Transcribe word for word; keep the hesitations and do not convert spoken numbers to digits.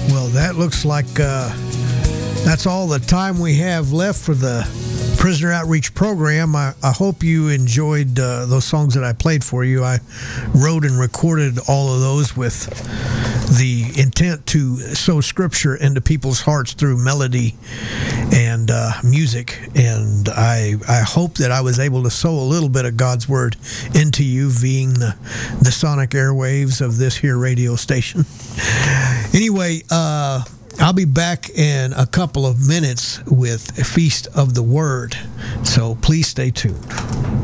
Well, that looks like uh, that's all the time we have left for the Prisoner Outreach Program. I, I hope you enjoyed uh, those songs that I played for you. I wrote and recorded all of those with the intent to sow Scripture into people's hearts through melody and uh, music. And I I hope that I was able to sow a little bit of God's Word into you via the, the sonic airwaves of this here radio station. Anyway, uh, I'll be back in a couple of minutes with Feast of the Word, so please stay tuned.